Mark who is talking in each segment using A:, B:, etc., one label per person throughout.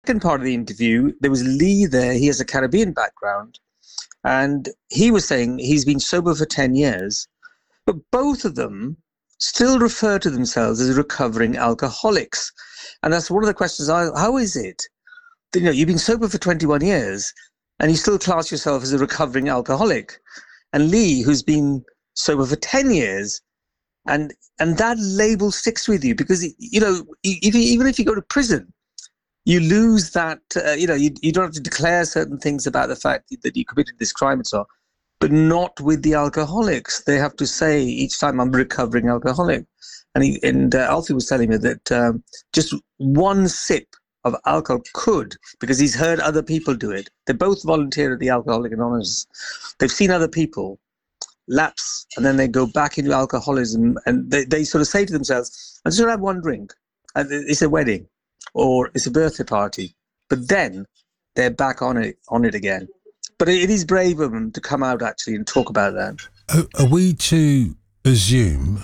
A: second part of the interview, there was Lee there. He has a Caribbean background. And he was saying he's been sober for 10 years. But both of them still refer to themselves as recovering alcoholics. And that's one of the questions. How is it? You've been sober for 21 years and you still class yourself as a recovering alcoholic. And Lee, who's been sober for 10 years, and that label sticks with you because, even if you go to prison, you lose that, you don't have to declare certain things about the fact that you committed this crime and so on. But not with the alcoholics. They have to say each time, I'm a recovering alcoholic. And Alfie was telling me that just one sip of alcohol could, because he's heard other people do it. They both volunteer at the Alcoholics Anonymous. They've seen other people lapse and then they go back into alcoholism, and they sort of say to themselves, I just want to have one drink. It's a wedding or it's a birthday party. But then they're back on it again. But it is brave of them to come out actually and talk about that.
B: Are we to assume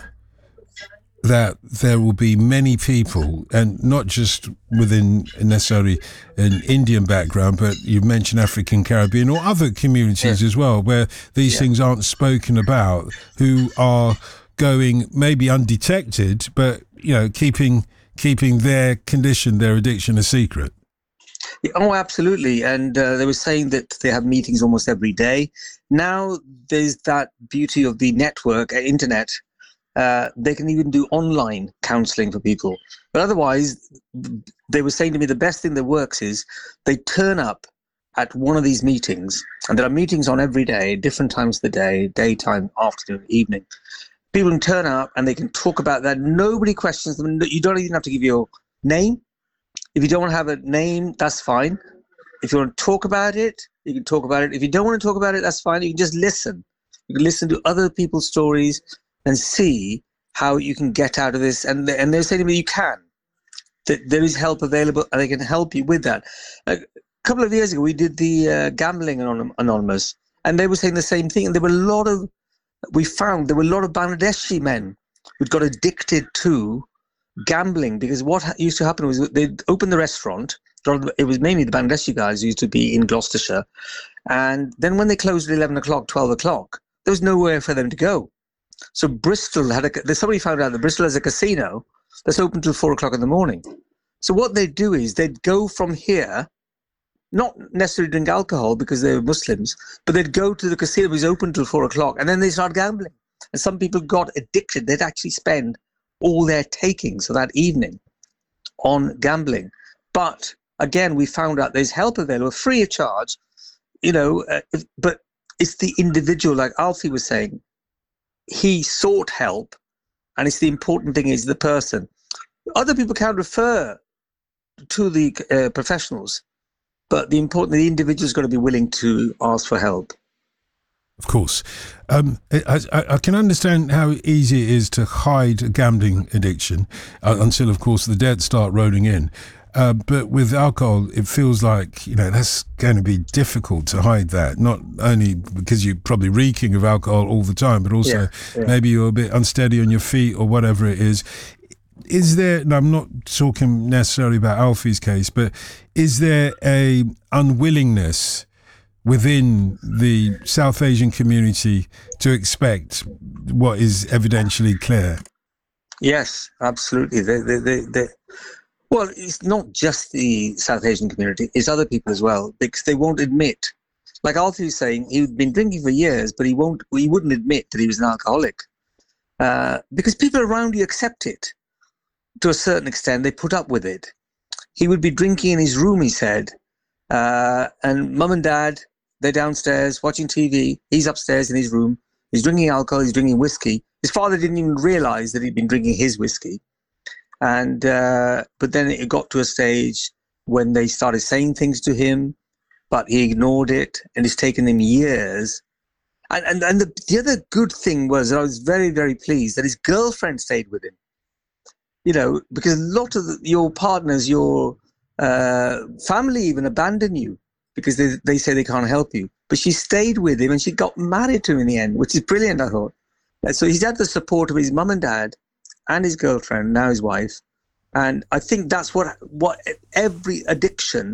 B: that there will be many people, and not just within necessarily an Indian background, but you mentioned African, Caribbean, or other communities as well, where these things aren't spoken about, who are going maybe undetected, but keeping their condition, their addiction, a secret?
A: Oh, absolutely. And they were saying that they have meetings almost every day. Now there's that beauty of the network, internet. They can even do online counselling for people. But otherwise, they were saying to me the best thing that works is they turn up at one of these meetings, and there are meetings on every day, different times of the day, daytime, afternoon, evening. People can turn up and they can talk about that. Nobody questions them. You don't even have to give your name. If you don't want to have a name, that's fine. If you want to talk about it, you can talk about it. If you don't want to talk about it, that's fine. You can just listen. You can listen to other people's stories and see how you can get out of this. And they're saying to me, you can. That there is help available and they can help you with that. A couple of years ago, we did the Gambling Anonymous, and they were saying the same thing. And we found there were a lot of Bangladeshi men who'd got addicted to gambling, because what used to happen was they'd open the restaurant. It was mainly the Bangladeshi guys who used to be in Gloucestershire. And then when they closed at 11 o'clock, 12 o'clock, there was nowhere for them to go. So Bristol somebody found out that Bristol has a casino that's open till 4 o'clock in the morning. So what they'd do is they'd go from here, not necessarily drink alcohol because they were Muslims, but they'd go to the casino which was open till 4 o'clock, and then they start gambling. And some people got addicted. They'd actually spend all their takings for that evening on gambling. But again, we found out there's help available free of charge, but it's the individual, like Alfie was saying, he sought help, and it's the important thing is the person. Other people can refer to the professionals, but the individual is going to be willing to ask for help.
B: Of course. I can understand how easy it is to hide a gambling addiction until, of course, the debts start rolling in. But with alcohol, it feels like, that's going to be difficult to hide that, not only because you're probably reeking of alcohol all the time, but also maybe you're a bit unsteady on your feet or whatever it is. Is there, and I'm not talking necessarily about Alfie's case, but is there a unwillingness within the South Asian community to expect what is evidentially clear?
A: Yes, absolutely. Well, it's not just the South Asian community, it's other people as well, because they won't admit. Like Alfie was saying, he'd been drinking for years, but he wouldn't admit that he was an alcoholic. Because people around you accept it. To a certain extent, they put up with it. He would be drinking in his room, he said, and mum and dad, they're downstairs watching TV. He's upstairs in his room. He's drinking alcohol. He's drinking whiskey. His father didn't even realize that he'd been drinking his whiskey. And but then it got to a stage when they started saying things to him, but he ignored it, and it's taken him years. And the other good thing was that I was very, very pleased that his girlfriend stayed with him. Because a lot of your partners, your family even abandon you because they say they can't help you. But she stayed with him and she got married to him in the end, which is brilliant, I thought. So he's had the support of his mum and dad and his girlfriend, now his wife. And I think that's what every addiction